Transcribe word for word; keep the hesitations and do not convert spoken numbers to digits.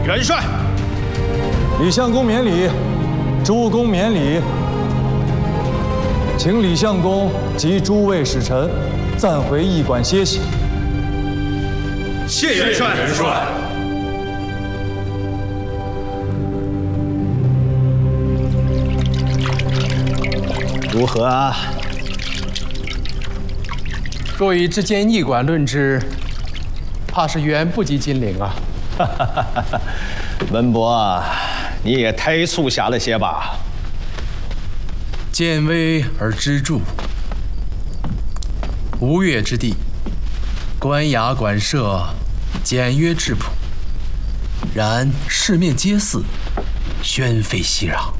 元帅。 李相公免礼，诸公免礼。请李相公及诸位使臣暂回驿馆歇息。 谢元帅。元帅。 如何啊？ 若以之间驿馆论之，怕是远不及金陵啊！ 文伯啊，你也太促狭了些吧？ 见微而知著，吴越之地，官衙馆舍简约质朴，然四面皆似，喧沸熙攘。